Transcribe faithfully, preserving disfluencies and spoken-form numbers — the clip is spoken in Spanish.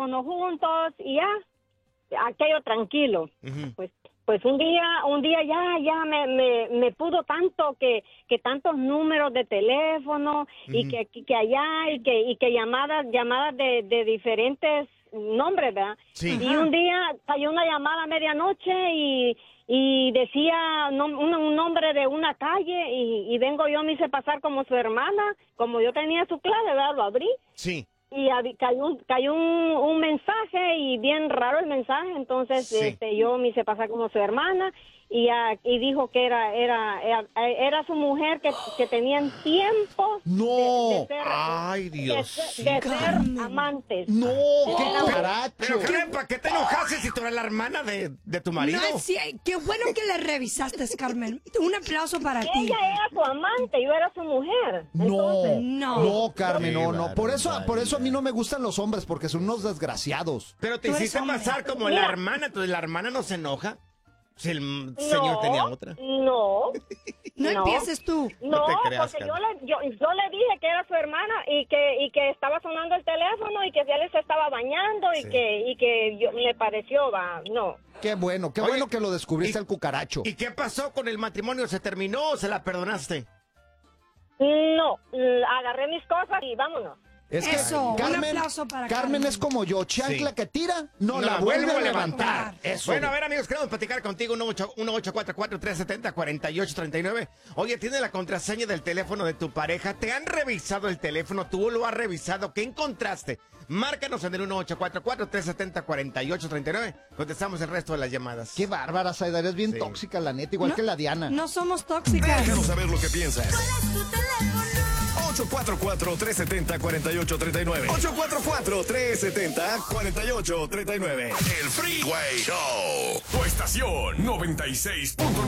teléfono juntos y ya, aquello tranquilo. Uh-huh. Pues pues un día un día ya ya me me, me pudo tanto que que tantos números de teléfono uh-huh. y que, que que allá y que y que llamadas llamadas de, de diferentes nombres, ¿verdad? Sí. Y un día cayó una llamada a medianoche y y decía no, un, un nombre de una calle y, y vengo yo, me hice pasar como su hermana, como yo tenía su clave, ¿verdad? Lo abrí. Sí. Y cayó, un, cayó un, un mensaje y bien raro el mensaje, entonces sí. este, yo me hice pasar como su hermana y, uh, y dijo que era era era, era su mujer que, que tenían tiempo no. de, de ser, Ay, Dios. de, de ser amantes. No, qué Era- caracho. Pero, Carmen, ¿para qué te enojaste si tú eres la hermana de, de tu marido? No, sí, qué bueno que le revisaste, Carmen. Un aplauso para ti. Ella era su amante, yo era su mujer. No, Entonces, no. no, Carmen, Qué no, no. Por eso, por eso a mí barbaridad. no me gustan los hombres, porque son unos desgraciados. Pero te Tú eres hiciste hombre. pasar como Mira. la hermana, entonces la hermana no se enoja. Si el señor tenía otra. No, No, no. empieces tú. No, No te creas, porque yo Carmen. le, yo, yo le dije que era su hermana y que y que estaba sonando el teléfono y que él se estaba bañando y Sí. que y que yo, me pareció, va, no. Qué bueno, qué Oye, bueno que lo descubriste y- al cucaracho. ¿Y qué pasó con el matrimonio? ¿Se terminó o se la perdonaste? No, l- agarré mis cosas y vámonos. Es que Eso, un Carmen, aplauso para Carmen Carmen. es como yo, chancla Sí. que tira, no, la vuelve a levantar. Eso. Bueno, a ver, amigos, queremos platicar contigo. uno ocho cuatro cuatro, tres siete cero, cuatro ocho tres nueve. Oye, ¿tiene la contraseña del teléfono de tu pareja? ¿Te han revisado el teléfono? ¿Tú lo has revisado? ¿Qué encontraste? Márcanos en el uno ocho cuatro cuatro, tres siete cero, cuatro ocho tres nueve. Contestamos el resto de las llamadas. Qué bárbara, Saida, eres bien Sí. tóxica, la neta, igual No, que la Diana. No somos tóxicas. Déjanos saber lo que piensas. ¿Cuál es tu teléfono? ocho cuatro cuatro, tres siete cero, cuatro ocho tres nueve. ocho cuatro cuatro, tres siete cero, cuatro ocho tres nueve. El Freeway Show. Tu estación noventa y seis punto nueve.